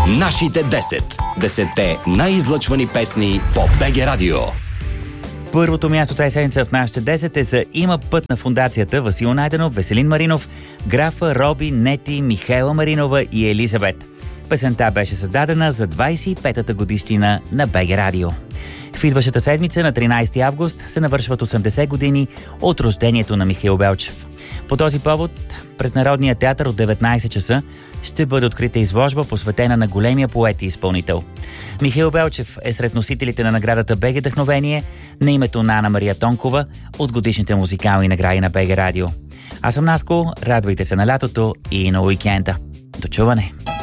Нашите 10. 10-те най-излъчвани песни по БГ Радио. Първото място тази седмица в нашите 10 е за "Има път" на фондацията Васил Найденов, Веселин Маринов, Графа, Роби, Нети, Михайла Маринова и Елизабет. Песента беше създадена за 25-та годишнина на БГ Радио. В идващата седмица на 13 август се навършват 80 години от рождението на Михаил Белчев. По този повод пред Народния театър от 19 часа ще бъде открита изложба, посветена на големия поет и изпълнител. Михаил Белчев е сред носителите на наградата БГ Вдъхновение на името на Ана Мария Тонкова от годишните музикални награди на БГ Радио. Аз съм Наско, радвайте се на лятото и на уикенда. До чуване!